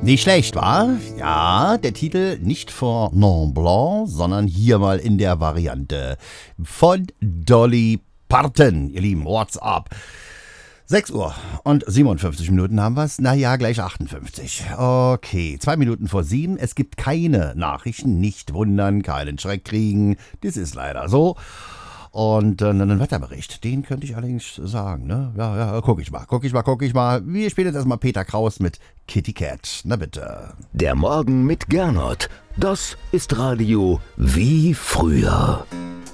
Nicht schlecht, wa? Ja, der Titel nicht vor Mont Blanc, sondern hier mal in der Variante von Dolly Parton. Ihr Lieben, what's up? 6 Uhr und 57 Minuten haben wir's. Naja, gleich 58. Okay, 2 Minuten vor 7. Es gibt keine Nachrichten. Nicht wundern, keinen Schreck kriegen. Das ist leider so. Und einen Wetterbericht, den könnte ich allerdings sagen, ne? Ja, guck ich mal. Wir spielen jetzt erstmal Peter Kraus mit Kitty Cat. Na bitte. Der Morgen mit Gernot. Das ist Radio wie früher.